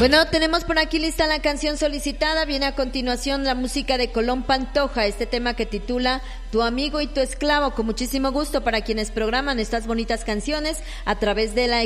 Bueno, tenemos por aquí lista la canción solicitada. Viene a continuación la música de Colón Pantoja, este tema que titula Tu amigo y tu esclavo. Con muchísimo gusto para quienes programan estas bonitas canciones a través de la